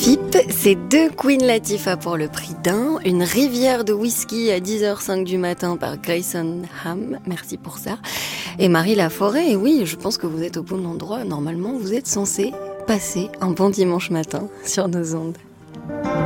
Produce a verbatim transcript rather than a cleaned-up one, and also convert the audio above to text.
Pipe, c'est deux Queen Latifah pour le prix d'un, une rivière de whisky à dix heures cinq du matin par Grayson Ham, merci pour ça, et Marie Laforêt. Et oui, je pense que vous êtes au bon endroit, normalement vous êtes censé passer un bon dimanche matin sur nos ondes.